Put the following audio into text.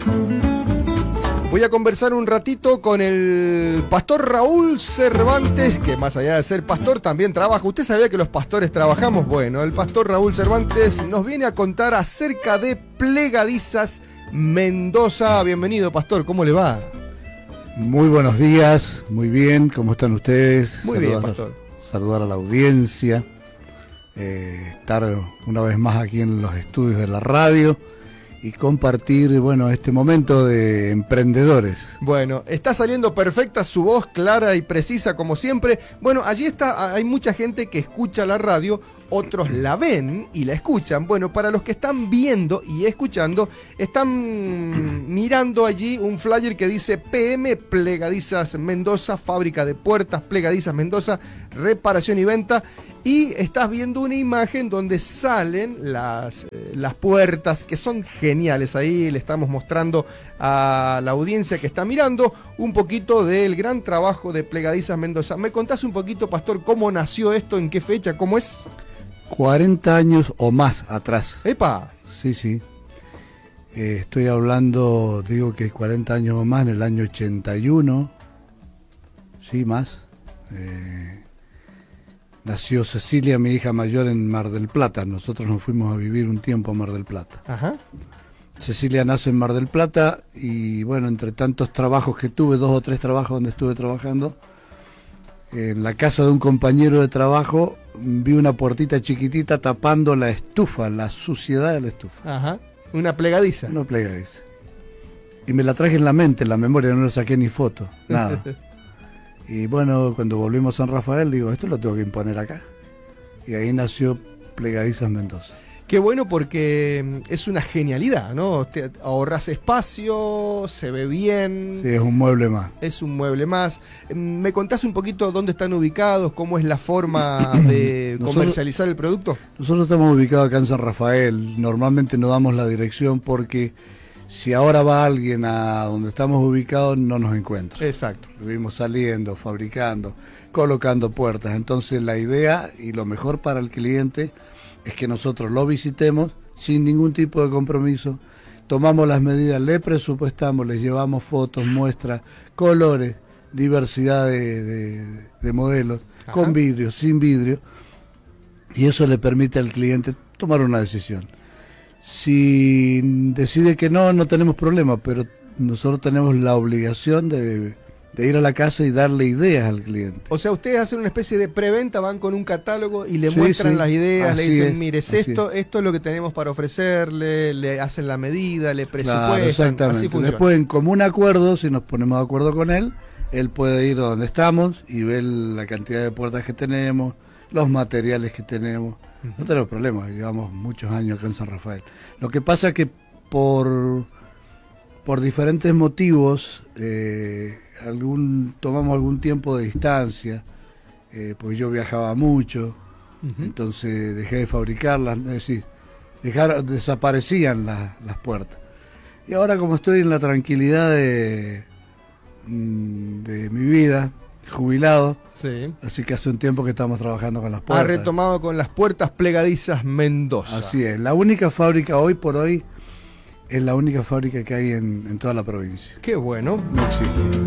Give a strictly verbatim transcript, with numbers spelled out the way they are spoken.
Voy a conversar un ratito con el pastor Raúl Cervantes, que más allá de ser pastor también trabaja. ¿Usted sabía que los pastores trabajamos? Bueno, el pastor Raúl Cervantes nos viene a contar acerca de Plegadizas Mendoza. Bienvenido, pastor, ¿cómo le va? Muy buenos días, muy bien, ¿cómo están ustedes? Muy saludar, bien, pastor. Saludar a la audiencia, eh, estar una vez más aquí en los estudios de la radio y compartir, bueno, este momento de emprendedores. Bueno, está saliendo perfecta su voz, clara y precisa como siempre. Bueno, allí está, hay mucha gente que escucha la radio, otros la ven y la escuchan. Bueno, para los que están viendo y escuchando, están mirando allí un flyer que dice P M Plegadizas Mendoza, fábrica de puertas Plegadizas Mendoza, reparación y venta. Y estás viendo una imagen donde salen las, eh, las puertas, que son geniales. Ahí le estamos mostrando a la audiencia que está mirando un poquito del gran trabajo de Plegadizas Mendoza. ¿Me contás un poquito, pastor, cómo nació esto, en qué fecha, cómo es? cuarenta años o más atrás. ¡Epa! Sí, sí. Eh, estoy hablando, digo que cuarenta años o más, en el año ochenta y uno. Sí, más. Eh... Nació Cecilia, mi hija mayor, en Mar del Plata. Nosotros nos fuimos a vivir un tiempo a Mar del Plata. Ajá. Cecilia nace en Mar del Plata y, bueno, entre tantos trabajos que tuve, dos o tres trabajos donde estuve trabajando, en la casa de un compañero de trabajo vi una puertita chiquitita tapando la estufa, la suciedad de la estufa. Ajá. Una plegadiza. Una plegadiza. Y me la traje en la mente, en la memoria, no le saqué ni foto, nada. Y bueno, cuando volvimos a San Rafael, digo, esto lo tengo que imponer acá. Y ahí nació Plegadizas Mendoza. Qué bueno, porque es una genialidad, ¿no? Te ahorras espacio, se ve bien. Sí, es un mueble más. Es un mueble más. ¿Me contás un poquito dónde están ubicados? ¿Cómo es la forma de nosotros, comercializar el producto? Nosotros estamos ubicados acá en San Rafael. Normalmente no damos la dirección porque si ahora va alguien a donde estamos ubicados, no nos encuentra. Exacto. Vivimos saliendo, fabricando, colocando puertas. Entonces la idea y lo mejor para el cliente es que nosotros lo visitemos sin ningún tipo de compromiso. Tomamos las medidas, le presupuestamos, les llevamos fotos, muestras, colores, diversidad de, de, de modelos, ajá, con vidrio, sin vidrio. Y eso le permite al cliente tomar una decisión. Si decide que no, no tenemos problema, pero nosotros tenemos la obligación de, de ir a la casa y darle ideas al cliente. O sea, ustedes hacen una especie de preventa, van con un catálogo y le sí, muestran sí, las ideas, le dicen, es, mire, es esto, es. esto es lo que tenemos para ofrecerle, le hacen la medida, le presupuestan, claro, exactamente. Así funciona. Después, en común acuerdo, si nos ponemos de acuerdo con él, él puede ir a donde estamos y ver la cantidad de puertas que tenemos, los materiales que tenemos. No tenemos problemas, llevamos muchos años acá en San Rafael. Lo que pasa es que por, por diferentes motivos eh, algún, tomamos algún tiempo de distancia, eh, porque yo viajaba mucho, uh-huh, entonces dejé de fabricarlas, es decir, dejar, desaparecían la, las puertas. Y ahora, como estoy en la tranquilidad de, de mi vida, jubilado, sí, así que hace un tiempo que estamos trabajando con las puertas. Ha retomado con las puertas Plegadizas Mendoza. Así es, la única fábrica hoy por hoy es la única fábrica que hay en, en toda la provincia. Qué bueno. No existe.